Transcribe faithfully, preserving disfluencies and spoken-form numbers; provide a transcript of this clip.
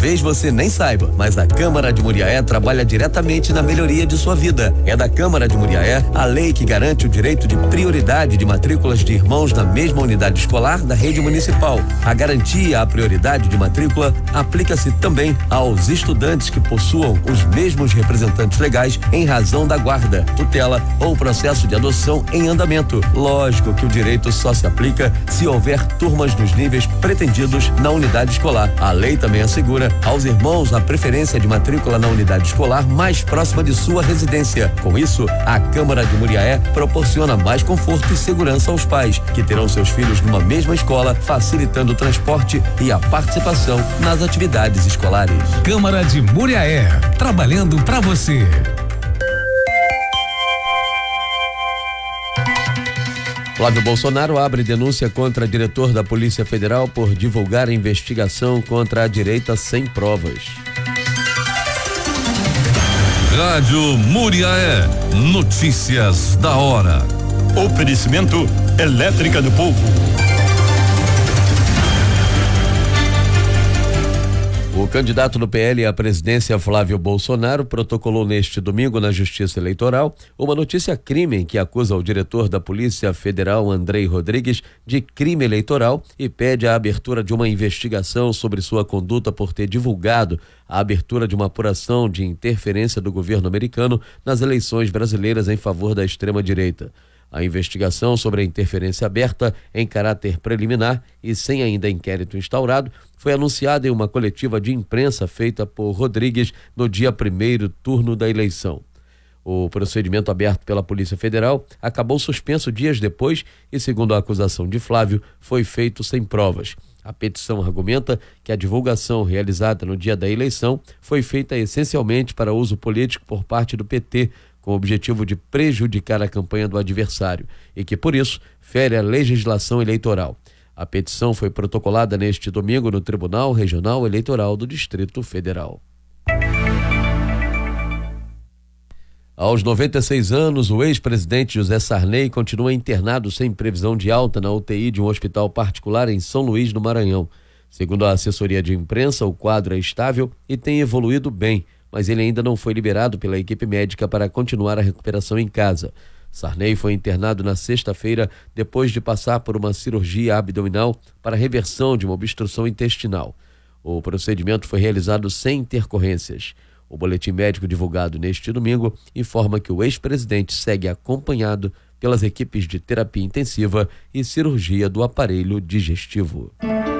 Talvez você nem saiba, mas a Câmara de Muriaé trabalha diretamente na melhoria de sua vida. É da Câmara de Muriaé a lei que garante o direito de prioridade de matrículas de irmãos na mesma unidade escolar da rede municipal. A garantia à prioridade de matrícula aplica-se também aos estudantes que possuam os mesmos representantes legais em razão da guarda, tutela ou processo de adoção em andamento. Lógico que o direito só se aplica se houver turmas nos níveis pretendidos na unidade escolar. A lei também assegura aos irmãos a preferência de matrícula na unidade escolar mais próxima de sua residência. Com isso, a Câmara de Muriaé proporciona mais conforto e segurança aos pais, que terão seus filhos numa mesma escola, facilitando o transporte e a participação nas atividades escolares. Câmara de Muriaé, trabalhando para você. Flávio Bolsonaro abre denúncia contra diretor da Polícia Federal por divulgar a investigação contra a direita sem provas. Rádio Muriaé, notícias da hora. Oferecimento Elétrica do Povo. O candidato do P L à presidência, Flávio Bolsonaro, protocolou neste domingo na Justiça Eleitoral uma notícia-crime que acusa o diretor da Polícia Federal, Andrei Rodrigues, de crime eleitoral e pede a abertura de uma investigação sobre sua conduta por ter divulgado a abertura de uma apuração de interferência do governo americano nas eleições brasileiras em favor da extrema-direita. A investigação sobre a interferência aberta em caráter preliminar e sem ainda inquérito instaurado foi anunciada em uma coletiva de imprensa feita por Rodrigues no dia primeiro turno da eleição. O procedimento aberto pela Polícia Federal acabou suspenso dias depois e, segundo a acusação de Flávio, foi feito sem provas. A petição argumenta que a divulgação realizada no dia da eleição foi feita essencialmente para uso político por parte do P T, com o objetivo de prejudicar a campanha do adversário e que, por isso, fere a legislação eleitoral. A petição foi protocolada neste domingo no Tribunal Regional Eleitoral do Distrito Federal. Aos noventa e seis anos, o ex-presidente José Sarney continua internado sem previsão de alta na U T I de um hospital particular em São Luís, no Maranhão. Segundo a assessoria de imprensa, o quadro é estável e tem evoluído bem, mas ele ainda não foi liberado pela equipe médica para continuar a recuperação em casa. Sarney foi internado na sexta-feira depois de passar por uma cirurgia abdominal para reversão de uma obstrução intestinal. O procedimento foi realizado sem intercorrências. O boletim médico divulgado neste domingo informa que o ex-presidente segue acompanhado pelas equipes de terapia intensiva e cirurgia do aparelho digestivo.